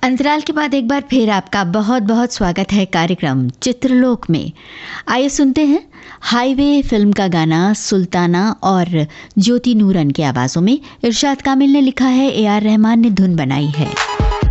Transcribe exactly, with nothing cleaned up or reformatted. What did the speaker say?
अंतराल के बाद एक बार फिर आपका बहुत बहुत स्वागत है कार्यक्रम चित्रलोक में। आइए सुनते हैं हाईवे फिल्म का गाना सुल्ताना और ज्योति नूरन की आवाज़ों में। इरशाद कामिल ने लिखा है, ए आर रहमान ने धुन बनाई है।